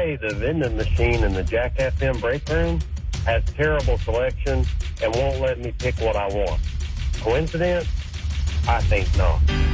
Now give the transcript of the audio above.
say the vending machine in the Jack FM break room has terrible selection and won't let me pick what I want. Coincidence? I think not.